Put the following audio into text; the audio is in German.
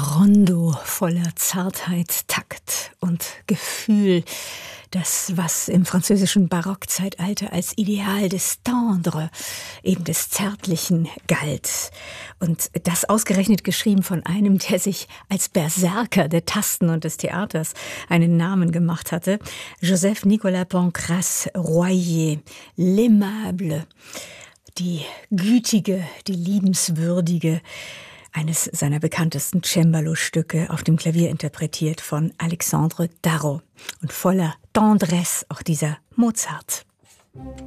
Rondo voller Zartheit, Takt und Gefühl. Das, was im französischen Barockzeitalter als Ideal des Tendre, eben des Zärtlichen, galt. Und das ausgerechnet geschrieben von einem, der sich als Berserker der Tasten und des Theaters einen Namen gemacht hatte. Joseph Nicolas Pancrace Royer, l'aimable, die gütige, die liebenswürdige, eines seiner bekanntesten Cembalo-Stücke auf dem Klavier interpretiert von Alexandre Darro. Und voller Tendresse auch dieser Mozart.